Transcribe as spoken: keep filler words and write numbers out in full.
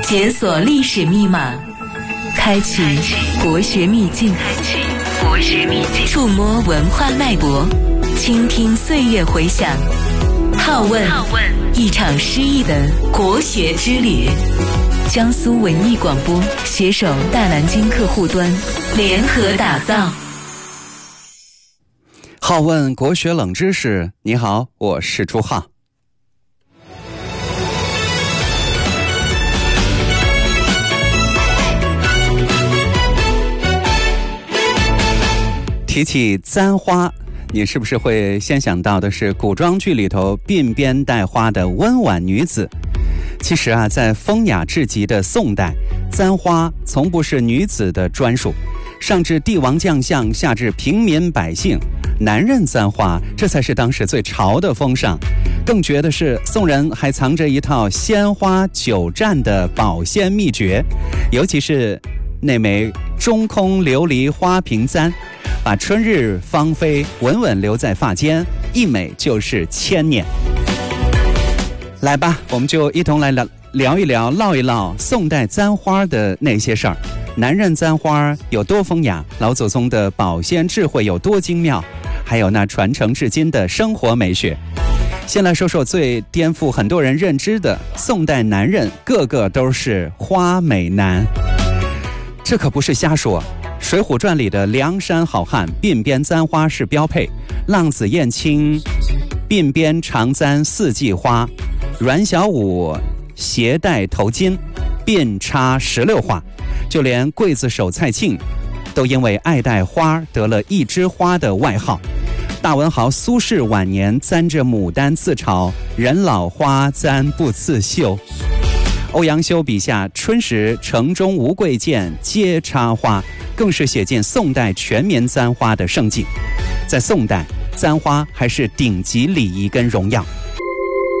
解锁历史密码，开启国学秘境，开启国学秘境，触摸文化脉搏，倾听岁月回响。好问，好问，一场诗意的国学之旅。江苏文艺广播携手大南京客户端联合打造。 好问国学冷知识，你好，我是朱浩。提起簪花，你是不是会先想到的是古装剧里头鬓边戴花的温婉女子？其实啊，在风雅至极的宋代，簪花从不是女子的专属，上至帝王将相，下至平民百姓，男人簪花，这才是当时最潮的风尚。更绝的是，宋人还藏着一套鲜花久战的保鲜秘诀，尤其是那枚中空琉璃花瓶簪，把春日芳菲稳稳留在发间，一美就是千年。来吧，我们就一同来聊聊一聊唠一唠宋代簪花的那些事儿。男人簪花有多风雅，老祖宗的保鲜智慧有多精妙，还有那传承至今的生活美学。先来说说最颠覆很多人认知的，宋代男人个个都是花美男。这可不是瞎说，《水浒传》里的梁山好汉鬓边簪花是标配，浪子燕青鬓边常簪四季花，阮小五携带头巾鬓插石榴花，就连刽子手蔡庆都因为爱戴花得了一枝花的外号。大文豪苏轼晚年簪着牡丹自嘲，人老花簪不刺绣。欧阳修笔下春时城中无贵贱，皆插花，更是写进宋代全民簪花的盛景。在宋代，簪花还是顶级礼仪跟荣耀。